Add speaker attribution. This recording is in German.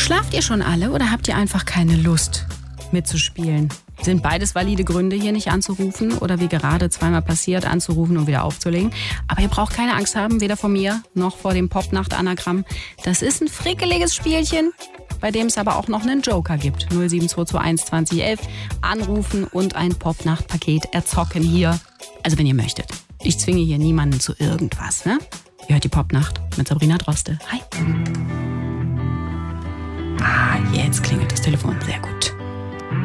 Speaker 1: Schlaft ihr schon alle oder habt ihr einfach keine Lust mitzuspielen? Sind beides valide Gründe, hier nicht anzurufen oder wie gerade zweimal passiert, anzurufen und wieder aufzulegen. Aber ihr braucht keine Angst haben, weder vor mir noch vor dem Popnacht-Anagramm. Das ist ein frickeliges Spielchen, bei dem es aber auch noch einen Joker gibt. 07221 2011 anrufen und ein Popnacht-Paket erzocken hier. Also wenn ihr möchtet. Ich zwinge hier niemanden zu irgendwas, ne? Ihr hört die Popnacht mit Sabrina Droste. Hi. Jetzt klingelt das Telefon. Sehr gut.